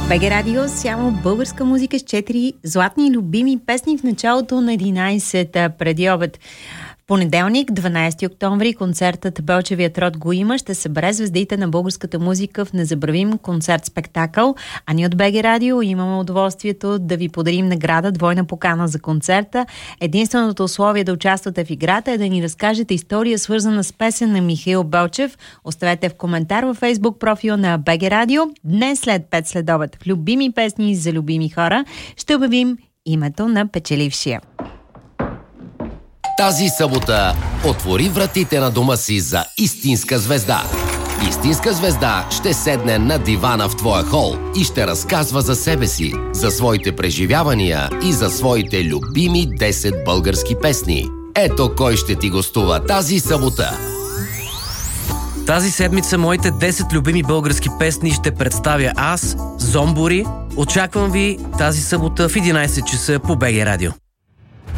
БГ Радио, само българска музика с 4 златни любими песни в началото на 11 преди обед. В понеделник, 12 октомври, концертът Белчевият род го има. Ще събере звездите на българската музика в незабравим концерт-спектакъл. А ние от БГ Радио имаме удоволствието да ви подарим награда, двойна покана за концерта. Единственото условие да участвате в играта е да ни разкажете история, свързана с песен на Михаил Белчев. Оставете в коментар във Facebook профила на БГ Радио. Днес след 5 следобед в любими песни за любими хора ще обявим името на печелившия. Тази събота отвори вратите на дома си за истинска звезда. Истинска звезда ще седне на дивана в твоя хол и ще разказва за себе си, за своите преживявания и за своите любими 10 български песни. Ето кой ще ти гостува тази събота. Тази седмица моите 10 любими български песни ще представя аз, Зомбори. Очаквам ви тази събота в 11 часа по БГ Радио.